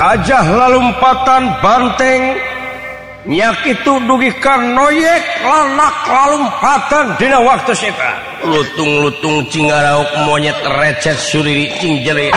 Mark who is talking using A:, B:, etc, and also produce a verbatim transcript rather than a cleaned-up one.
A: Gajah lalumpatan banteng nyak itu dugikan noyek lanak lalumpatan dina waktu seta lutung-lutung cingarauk monyet recet suriri cing jeri